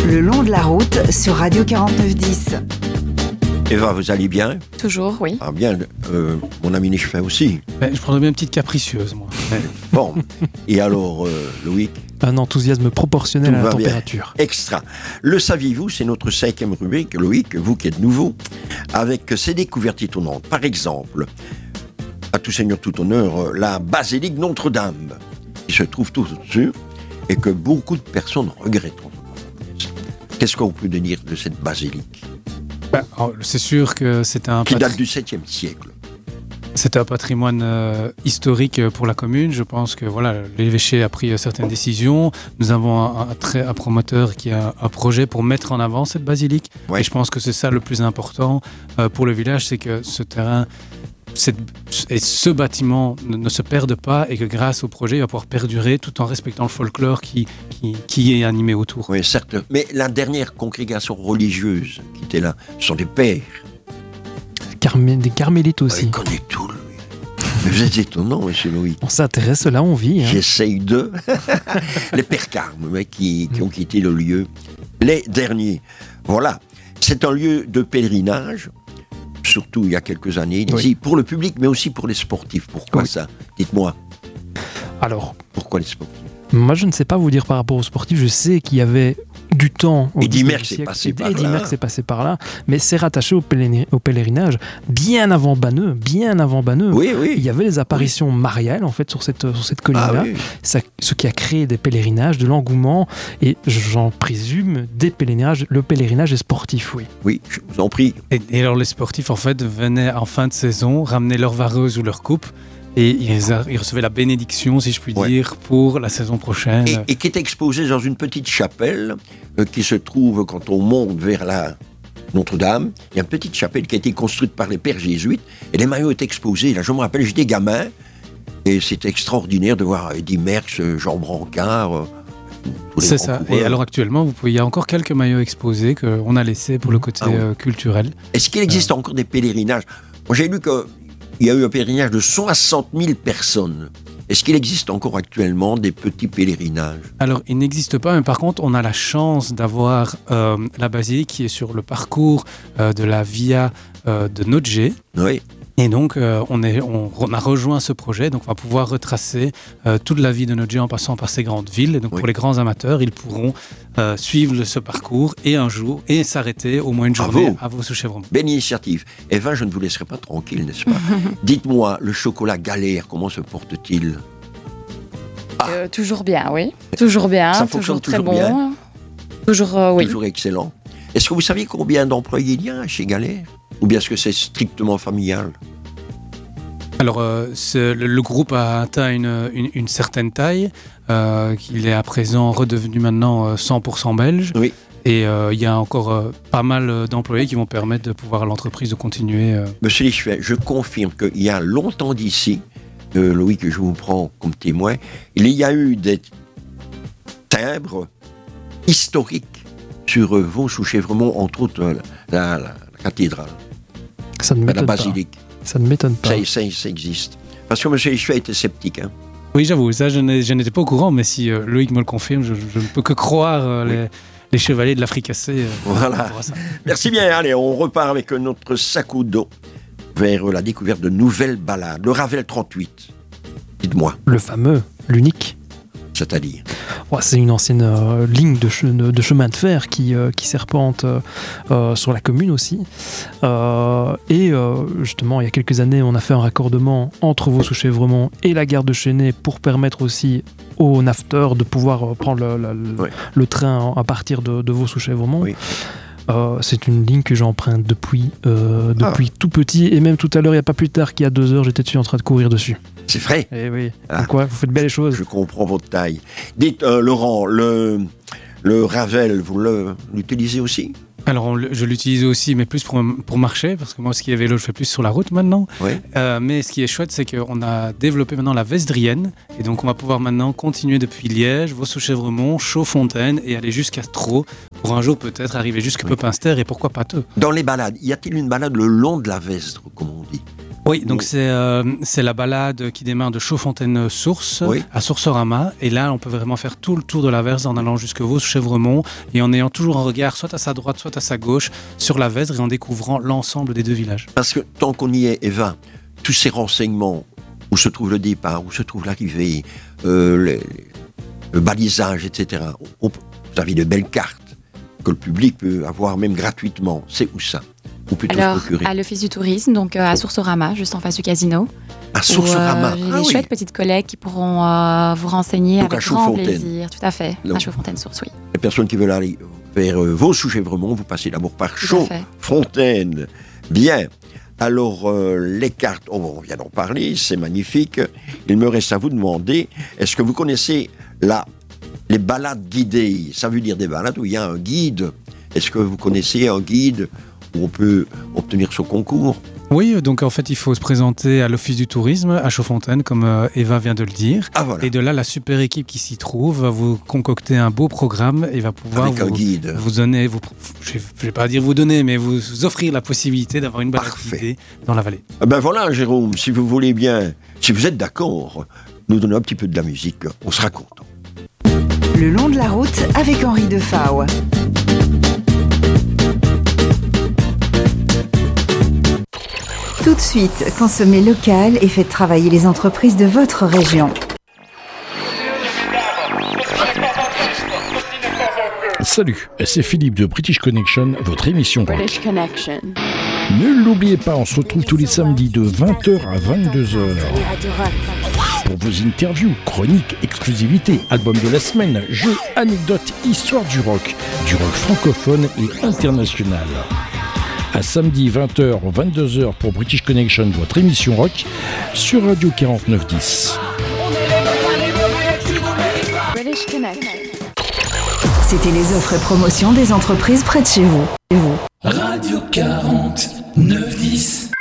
Le long de la route sur Radio 4910. Eva, vous allez bien? Toujours, oui. Ah bien, mon ami Nichefin aussi. Je prendrais bien une petite capricieuse, moi. Bon, et alors, Loïc? Un enthousiasme proportionnel à la température. Extra. Le saviez-vous, c'est notre 5e rubrique, Loïc, vous qui êtes nouveau, avec ses découvertes étonnantes. Par exemple, à tout seigneur, tout honneur, la basilique Notre-Dame, qui se trouve tout au-dessus, et que beaucoup de personnes regrettent. Qu'est-ce qu'on peut dire de cette basilique? C'est sûr que c'est un... Qui date du 7e siècle. C'est un patrimoine historique pour la commune. Je pense que l'évêché a pris certaines décisions. Nous avons un promoteur qui a un projet pour mettre en avant cette basilique. Ouais. Et je pense que c'est ça le plus important pour le village, c'est que ce terrain et ce bâtiment ne se perdent pas et que grâce au projet, il va pouvoir perdurer tout en respectant le folklore qui est animé autour. Oui, certes. Mais la dernière congrégation religieuse qui était là, ce sont des pères. Des carmélites aussi. Il connaît tout, lui. Mais vous êtes étonnant, monsieur Loïc. On s'intéresse, là on vit. J'essaye de... Les pères Carmes, qui ont quitté le lieu. Les derniers. Voilà. C'est un lieu de pèlerinage, surtout il y a quelques années, ici, pour le public, mais aussi pour les sportifs. Pourquoi ça? Dites-moi. Alors, pourquoi les sportifs? Moi, je ne sais pas vous dire par rapport aux sportifs. Je sais qu'il y avait du temps. Eddy Merckx est passé par là. Eddy Merckx est passé par là, mais c'est rattaché au pèlerinage bien avant Banneux. Oui, oui. Il y avait les apparitions mariales en fait sur cette colline-là, ce qui a créé des pèlerinages, de l'engouement, et j'en présume le pèlerinage est sportif, oui. Oui, je vous en prie. Et alors les sportifs en fait venaient en fin de saison ramener leur vareuse ou leur coupe. Et ils recevaient la bénédiction, si je puis dire, pour la saison prochaine. Et qui est exposée dans une petite chapelle qui se trouve quand on monte vers la Notre-Dame. Il y a une petite chapelle qui a été construite par les pères jésuites. Et les maillots étaient exposés. Là, je me rappelle, j'étais gamin. Et c'était extraordinaire de voir Eddy Merckx, Jean Brancard. C'est ça. Et alors actuellement, il y a encore quelques maillots exposés qu'on a laissés pour le côté culturel. Est-ce qu'il existe encore des pèlerinages? Moi, j'ai lu qu'il y a eu un pèlerinage de 60 000 personnes. Est-ce qu'il existe encore actuellement des petits pèlerinages? Alors, il n'existe pas, mais par contre, on a la chance d'avoir la basilique qui est sur le parcours de la Via de Nogé. Oui. Et donc, on a rejoint ce projet, donc on va pouvoir retracer toute la vie de Nogé en passant par ces grandes villes. Et donc, pour les grands amateurs, ils pourront suivre ce parcours et s'arrêter au moins une journée à Vaux-sous-Chèvremont. Belle initiative. Eva, je ne vous laisserai pas tranquille, n'est-ce pas? Dites-moi, le chocolat Galère, comment se porte-t-il? Toujours bien, oui. Toujours bien, ça fonctionne toujours très bon. Bien. Oui. Toujours excellent. Est-ce que vous saviez combien d'employés il y a chez Galère? Ou bien est-ce que c'est strictement familial? Alors, le groupe a atteint une certaine taille, qu'il est à présent redevenu maintenant 100% belge. Oui. Et il y a encore pas mal d'employés qui vont permettre de pouvoir à l'entreprise de continuer. Monsieur Nichefin, je confirme qu'il y a longtemps d'ici, Loïc, que je vous prends comme témoin, il y a eu des timbres historiques sur Vaux-sous-Chèvremont, entre autres la cathédrale. Ça ne m'étonne la basilique. Pas. Ça ne m'étonne pas. Ça existe. Parce que M. Nichefin était sceptique. Hein. Oui, j'avoue, ça je n'étais pas au courant, mais si Loïc me le confirme, je ne peux que croire les chevaliers de la fricassée. Voilà. Merci bien. Allez, on repart avec notre sac au dos vers la découverte de nouvelles balades. Le Ravel 38. Dites-moi. Le fameux, l'unique. C'est-à-dire c'est une ancienne ligne de chemin de fer qui serpente sur la commune aussi. Justement, il y a quelques années, on a fait un raccordement entre Vaux-sous-Chèvremont et la gare de Chênay pour permettre aussi aux nafteurs de pouvoir prendre le train à partir de Vaux-sous-Chèvremont. Oui. C'est une ligne que j'emprunte depuis tout petit, et même tout à l'heure, il n'y a pas plus tard qu'il y a 2 heures, j'étais dessus en train de courir dessus. C'est vrai. Eh oui. Quoi, vous faites bien les choses. Je comprends votre taille. Dites, Laurent, le Ravel, vous l'utilisez aussi? Alors, je l'utilise aussi, mais plus pour marcher, parce que moi, ce qui est vélo, je fais plus sur la route maintenant. Oui. Mais ce qui est chouette, c'est qu'on a développé maintenant la Vesdrienne, et donc on va pouvoir maintenant continuer depuis Liège, Vaux-sous-Chèvremont, Chaux-Fontaine, et aller jusqu'à Straux, pour un jour peut-être arriver jusqu'à Pepinster, et pourquoi pas Theux. Dans les balades, y a-t-il une balade le long de la Vesdre, comme on dit? Oui, donc c'est la balade qui démarre de Chaudfontaine-Source à Sourcerama. Et là, on peut vraiment faire tout le tour de la Vesdre en allant jusque Vaux-sous-Chèvremont et en ayant toujours un regard soit à sa droite, soit à sa gauche sur la Vesdre et en découvrant l'ensemble des deux villages. Parce que tant qu'on y est, Eva, tous ces renseignements, où se trouve le départ, où se trouve l'arrivée, le balisage, etc. Vous avez de belles cartes que le public peut avoir même gratuitement. C'est où ça? Où peut-on se procurer? À l'Office du tourisme, donc à Sourcerama, juste en face du casino. À Sourcerama. J'ai des chouettes petites collègues qui pourront vous renseigner donc avec grand plaisir. Tout à fait, donc, à Chaudfontaine-Source, oui. Les personnes qui veulent aller vers Vaux-sous-Chèvremont, vous passez d'abord par Chaudfontaine. Bien. Alors, les cartes, on vient d'en parler, c'est magnifique. Il me reste à vous demander, est-ce que vous connaissez les balades guidées? Ça veut dire des balades où il y a un guide. Est-ce que vous connaissez un guide où on peut obtenir ce concours? Oui, donc en fait, il faut se présenter à l'Office du tourisme à Chaudfontaine, comme Eva vient de le dire. Ah, voilà. Et de là, la super équipe qui s'y trouve va vous concocter un beau programme et va pouvoir avec un guide. Vous donner, je ne vais pas dire vous donner, mais vous offrir la possibilité d'avoir une balade guidée dans la vallée. Ben voilà, Jérôme, si vous voulez bien, si vous êtes d'accord, nous donner un petit peu de la musique, on sera content. Le long de la route avec Henri Defao. Tout de suite, consommez local et faites travailler les entreprises de votre région. Salut, c'est Philippe de British Connection, votre émission rock. British Connection. Ne l'oubliez pas, on se retrouve tous les samedis de 20h à 22h. Pour vos interviews, chroniques, exclusivités, albums de la semaine, jeux, anecdotes, histoire du rock francophone et international. À samedi 20h ou 22h pour British Connection, votre émission rock, sur Radio 4910. British Connection. C'était les offres et promotions des entreprises près de chez vous. Radio 4910.